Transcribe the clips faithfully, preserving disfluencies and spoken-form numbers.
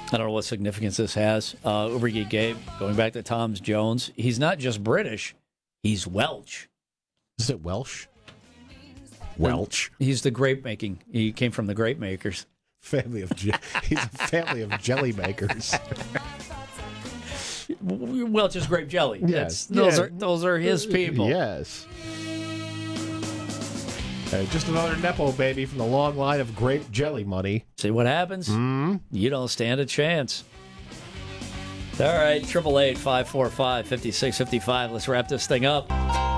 I don't know what significance this has. Uh, Ubergeek Gabe, going back to Tom Jones, he's not just British, he's Welsh. Is it Welsh? Welch. And he's the grape making. He came from the grape makers. Family of je- he's a family of jelly makers. Welch is grape jelly. Yes, That's, those yeah. are those are his people. Yes. Hey, just another Nepo baby from the long line of grape jelly money. See what happens? Mm. You don't stand a chance. All right, triple eight five four five fifty six fifty five. Let's wrap this thing up.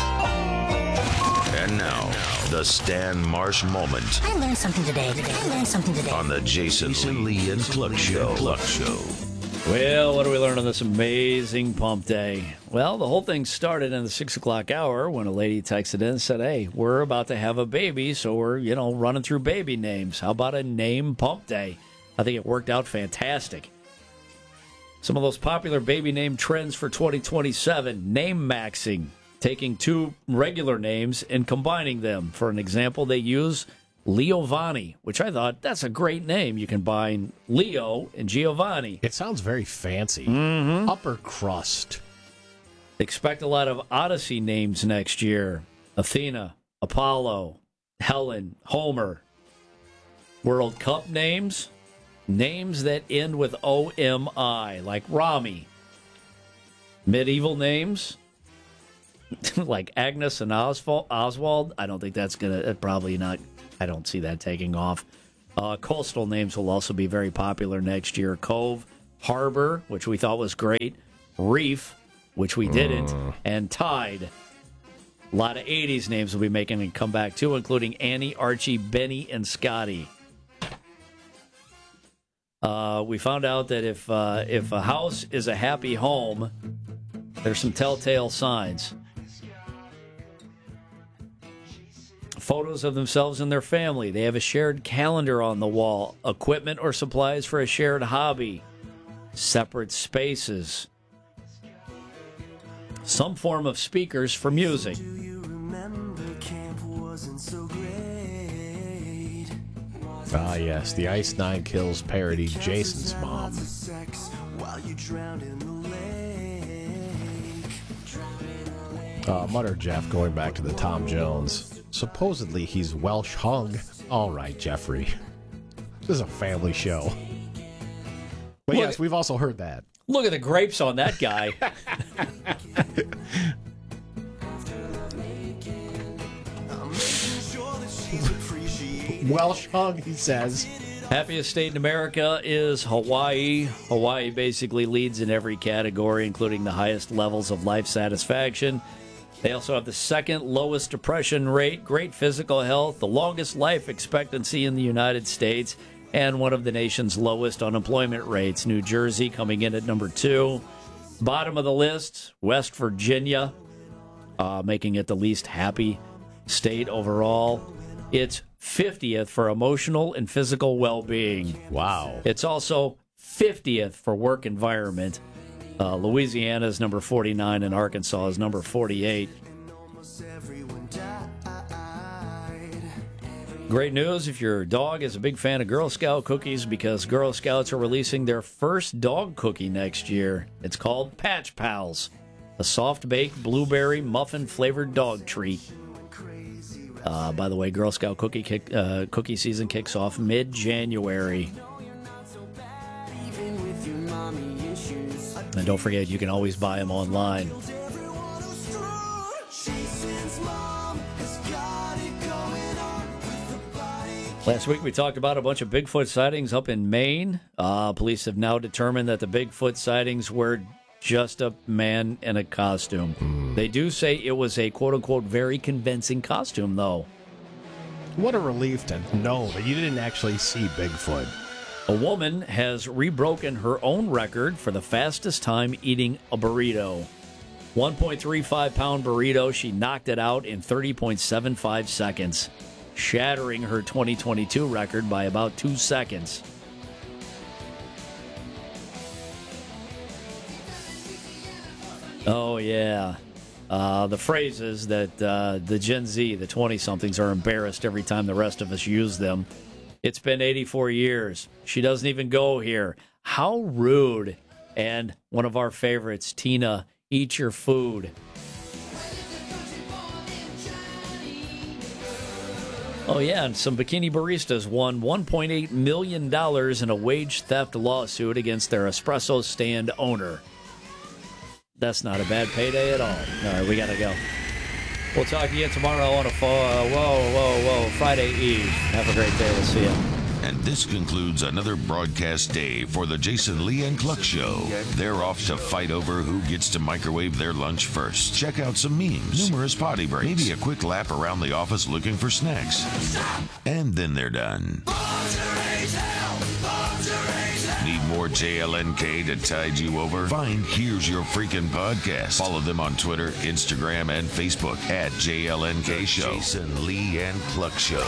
And now, the Stan Marsh moment I learned something today. I learned something today. on the Jason, Jason Lee and Cluck Show. Cluck Show. Well, what do we learn on this amazing pump day? Well, the whole thing started in the six o'clock hour when a lady texted in and said, hey, we're about to have a baby, so we're, you know, running through baby names. How about a name pump day? I think it worked out fantastic. Some of those popular baby name trends for twenty twenty-seven, name maxing, taking two regular names and combining them. For an example, they use Leovani, which I thought, that's a great name. You can combine Leo and Giovanni. It sounds very fancy. Mm-hmm. Upper crust. Expect a lot of Odyssey names next year. Athena, Apollo, Helen, Homer. World Cup names, names that end with O M I, like Rami. Medieval names, like Agnes and Oswald. Oswald. I don't think that's going to, probably not, I don't see that taking off. Uh, coastal names will also be very popular next year. Cove, Harbor, which we thought was great. Reef, which we didn't. Uh. And Tide. A lot of eighties names will be making a comeback too, including Annie, Archie, Benny, and Scotty. Uh, we found out that if uh, if a house is a happy home, there's some telltale signs. Photos of themselves and their family. They have a shared calendar on the wall. Equipment or supplies for a shared hobby. Separate spaces. Some form of speakers for music. Ah, yes, the Ice Nine Kills parody, Jason's Mom. Uh, Mutter Jeff, going back to the Tom Jones. Supposedly he's Welsh hung. All right, Jeffrey. This is a family show. But Look, yes, we've also heard that. Look at the grapes on that guy. Welsh hung, he says. Happiest state in America is Hawaii. Hawaii basically leads in every category, including the highest levels of life satisfaction. They also have the second lowest depression rate, great physical health, the longest life expectancy in the United States, and one of the nation's lowest unemployment rates. New Jersey coming in at number two. Bottom of the list, West Virginia, uh, making it the least happy state overall. It's fiftieth for emotional and physical well-being. Wow. It's also fiftieth for work environment. Uh, Louisiana is number forty-nine and Arkansas is number forty-eight. Great news if your dog is a big fan of Girl Scout cookies, because Girl Scouts are releasing their first dog cookie next year. It's called Patch Pals, a soft-baked blueberry muffin-flavored dog treat. Uh, by the way, Girl Scout cookie kick, uh, cookie season kicks off mid-January. And don't forget, you can always buy them online. Last week we talked about a bunch of Bigfoot sightings up in Maine. Uh, police have now determined that the Bigfoot sightings were just a man in a costume. Mm. They do say it was a quote-unquote very convincing costume, though. What a relief to know that you didn't actually see Bigfoot. A woman has rebroken her own record for the fastest time eating a burrito. one point three five pound burrito, she knocked it out in thirty point seven five seconds, shattering her twenty twenty-two record by about two seconds. Oh, yeah. Uh, the phrases that uh, the Gen Z, the twenty-somethings, are embarrassed every time the rest of us use them. It's been eighty-four years. She doesn't even go here. How rude. And one of our favorites, Tina, eat your food. Oh, yeah, and some bikini baristas won one point eight million dollars in a wage theft lawsuit against their espresso stand owner. That's not a bad payday at all. All right, we got to go. We'll talk to you tomorrow on a fo- uh, whoa, whoa, whoa, Friday Eve. Have a great day. We'll see you. And this concludes another broadcast day for the Jason Lee and Cluck Show. They're off to fight over who gets to microwave their lunch first. Check out some memes, numerous potty breaks, maybe a quick lap around the office looking for snacks. And then they're done. Need more J L N K to tide you over? Find Here's Your Freaking Podcast. Follow them on Twitter, Instagram, and Facebook at J L N K Show. Jason Lee and Cluck Show.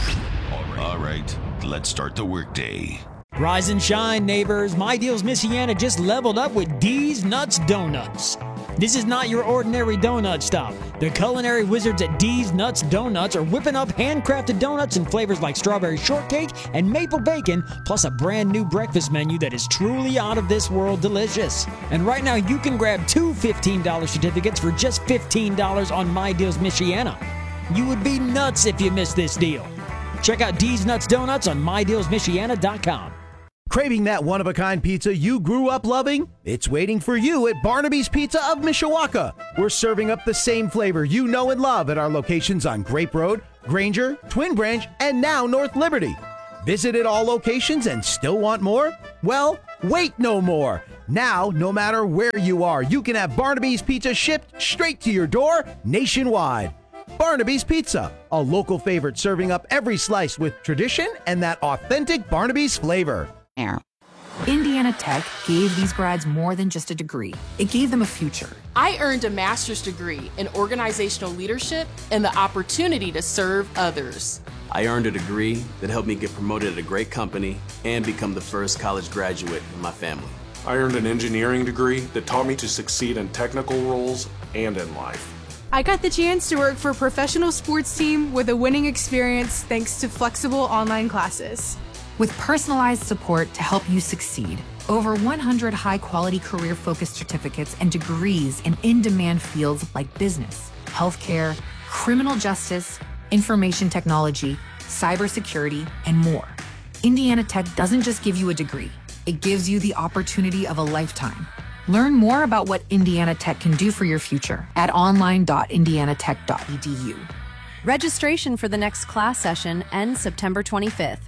All right, let's start the workday. Rise and shine, neighbors. My Deals Michiana just leveled up with D's Nuts Donuts. This is not your ordinary donut stop. The culinary wizards at D's Nuts Donuts are whipping up handcrafted donuts in flavors like strawberry shortcake and maple bacon, plus a brand new breakfast menu that is truly out of this world delicious. And right now you can grab two fifteen dollars certificates for just fifteen dollars on My Deals Michiana. You would be nuts if you missed this deal. Check out D's Nuts Donuts on my deals michiana dot com. Craving that one-of-a-kind pizza you grew up loving? It's waiting for you at Barnaby's Pizza of Mishawaka. We're serving up the same flavor you know and love at our locations on Grape Road, Granger, Twin Branch, and now North Liberty. Visited all locations and still want more? Well, wait no more. Now, no matter where you are, you can have Barnaby's Pizza shipped straight to your door nationwide. Barnaby's Pizza, a local favorite serving up every slice with tradition and that authentic Barnaby's flavor. Indiana Tech gave these grads more than just a degree. It gave them a future. I earned a master's degree in organizational leadership and the opportunity to serve others. I earned a degree that helped me get promoted at a great company and become the first college graduate in my family. I earned an engineering degree that taught me to succeed in technical roles and in life. I got the chance to work for a professional sports team with a winning experience thanks to flexible online classes. With personalized support to help you succeed, over one hundred high-quality career-focused certificates and degrees in in-demand fields like business, healthcare, criminal justice, information technology, cybersecurity, and more. Indiana Tech doesn't just give you a degree, it gives you the opportunity of a lifetime. Learn more about what Indiana Tech can do for your future at online dot indiana tech dot e d u. Registration for the next class session ends September twenty-fifth.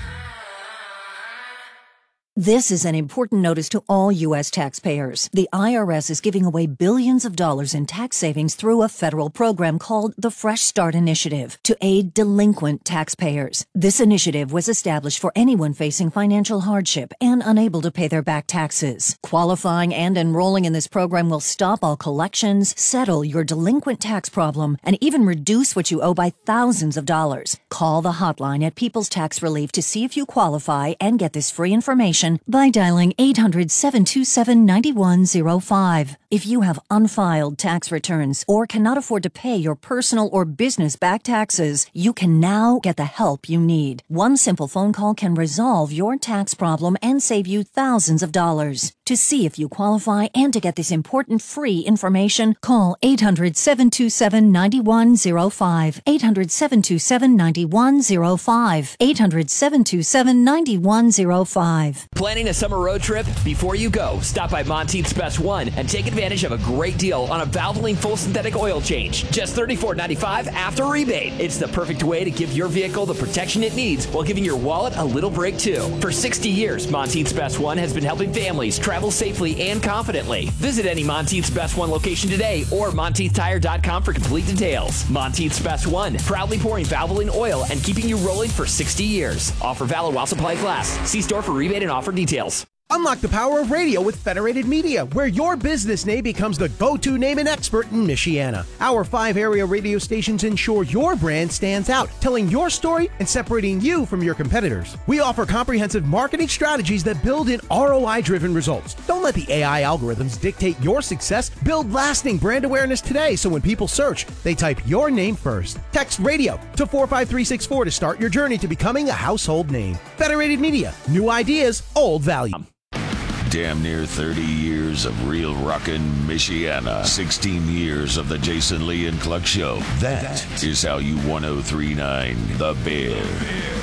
This is an important notice to all U S taxpayers. The I R S is giving away billions of dollars in tax savings through a federal program called the Fresh Start Initiative to aid delinquent taxpayers. This initiative was established for anyone facing financial hardship and unable to pay their back taxes. Qualifying and enrolling in this program will stop all collections, settle your delinquent tax problem, and even reduce what you owe by thousands of dollars. Call the hotline at People's Tax Relief to see if you qualify and get this free information by dialing eight hundred, seven two seven, nine one zero five. If you have unfiled tax returns or cannot afford to pay your personal or business back taxes, you can now get the help you need. One simple phone call can resolve your tax problem and save you thousands of dollars. To see if you qualify and to get this important free information, call eight hundred, seven two seven, nine one zero five. eight hundred, seven two seven, nine one zero five. eight hundred, seven two seven, nine one zero five. Planning a summer road trip? Before you go, stop by Monteith's Best One and take advantage of a great deal on a Valvoline full synthetic oil change. Just thirty-four ninety-five after rebate. It's the perfect way to give your vehicle the protection it needs while giving your wallet a little break too. For sixty years, Monteith's Best One has been helping families travel safely and confidently. Visit any Monteith's Best One location today or monteith tire dot com for complete details. Monteith's Best One, proudly pouring Valvoline oil and keeping you rolling for sixty years. Offer valid while supplies last. See store for rebate and offer details. Unlock the power of radio with Federated Media, where your business name becomes the go-to name and expert in Michiana. Our five area radio stations ensure your brand stands out, telling your story and separating you from your competitors. We offer comprehensive marketing strategies that build in R O I-driven results. Don't let the A I algorithms dictate your success. Build lasting brand awareness today so when people search, they type your name first. Text radio to four five three six four to start your journey to becoming a household name. Federated Media, new ideas, old value. Damn near thirty years of real rockin' Michiana. sixteen years of the Jason Lee and Cluck Show. That is how you one oh three point nine The Bear.